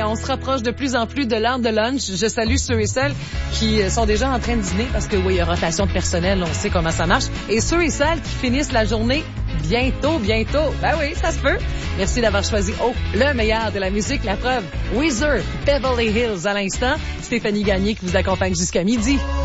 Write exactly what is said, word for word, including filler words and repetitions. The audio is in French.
ben, on se rapproche de plus en plus de l'heure de lunch. Je salue ceux et celles qui sont déjà en train de dîner parce que oui, il y a rotation de personnel, on sait comment ça marche. Et ceux et celles qui finissent la journée bientôt, bientôt. Ben oui, ça se peut. Merci d'avoir choisi oh, le meilleur de la musique, la preuve. Weezer, Beverly Hills à l'instant. Stéphanie Gagné qui vous accompagne jusqu'à midi.